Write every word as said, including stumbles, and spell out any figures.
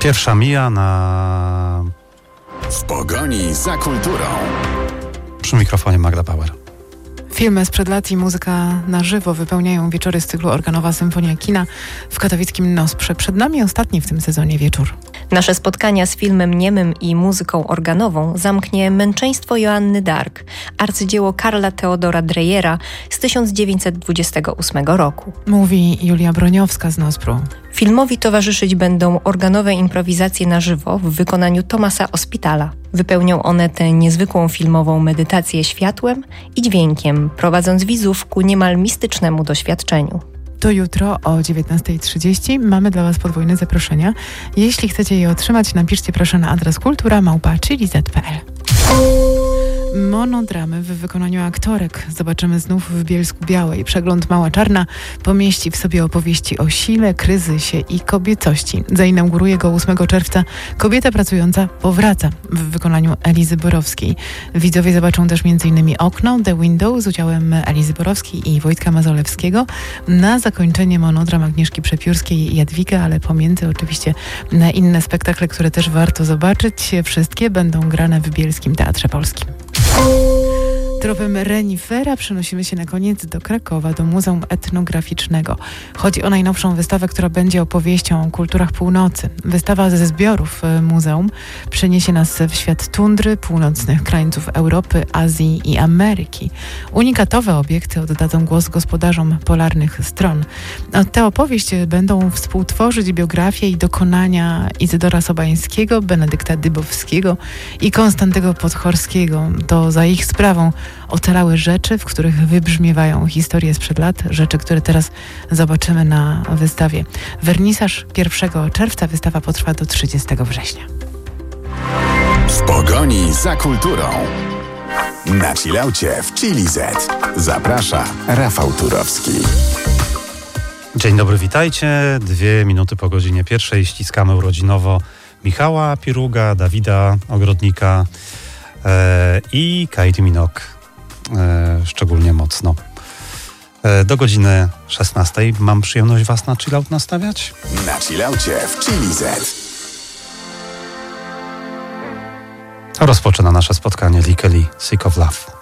Pierwsza mija na... W pogoni za kulturą. Przy mikrofonie Magda Bauer. Filmy sprzed lat i muzyka na żywo wypełniają wieczory z cyklu Organowa Symfonia Kina w katowickim Nosprze. Przed nami ostatni w tym sezonie wieczór. Nasze spotkania z filmem niemym i muzyką organową zamknie Męczeństwo Joanny d'Arc, arcydzieło Karla Theodora Dreyera z tysiąc dziewięćset dwudziestego ósmego roku. Mówi Julia Broniowska z Nospru. Filmowi towarzyszyć będą organowe improwizacje na żywo w wykonaniu Thomasa Ospitala. Wypełnią one tę niezwykłą filmową medytację światłem i dźwiękiem, prowadząc widzów ku niemal mistycznemu doświadczeniu. To jutro o dziewiętnasta trzydzieści mamy dla Was podwójne zaproszenia. Jeśli chcecie je otrzymać, napiszcie proszę na adres kultura małpa chili zet kropka pe el. Monodramy w wykonaniu aktorek zobaczymy znów w Bielsku Białej. Przegląd Mała Czarna pomieści w sobie opowieści o sile, kryzysie i kobiecości. Zainauguruje go ósmego czerwca Kobieta pracująca powraca w wykonaniu Elizy Borowskiej. Widzowie zobaczą też między innymi Okno, The Window z udziałem Elizy Borowskiej i Wojtka Mazolewskiego. Na zakończenie monodram Agnieszki Przepiórskiej i Jadwiga, ale pomiędzy oczywiście na inne spektakle, które też warto zobaczyć. Wszystkie będą grane w Bielskim Teatrze Polskim. Tropem renifera przenosimy się na koniec do Krakowa, do Muzeum Etnograficznego. Chodzi o najnowszą wystawę, która będzie opowieścią o kulturach północy. Wystawa ze zbiorów muzeum przeniesie nas w świat tundry, północnych krańców Europy, Azji i Ameryki. Unikatowe obiekty oddadzą głos gospodarzom polarnych stron. Tę opowieść będą współtworzyć biografie i dokonania Izydora Sobańskiego, Benedykta Dybowskiego i Konstantego Podchorskiego. To za ich sprawą ocalały rzeczy, w których wybrzmiewają historie sprzed lat, rzeczy, które teraz zobaczymy na wystawie. Wernisaż pierwszego czerwca, wystawa potrwa do trzydziestego września. W pogoni za kulturą. Na chillaucie w Chili Z. Zaprasza Rafał Turowski. Dzień dobry, witajcie. Dwie minuty po godzinie pierwszej ściskamy urodzinowo Michała Piruga, Dawida Ogrodnika e, i Katie Minogue. E, szczególnie mocno. E, do godziny szesnastej mam przyjemność Was na chillout nastawiać. Na chillaucie w Chili Z. Rozpoczyna nasze spotkanie Lee Kelly, Sick of Love.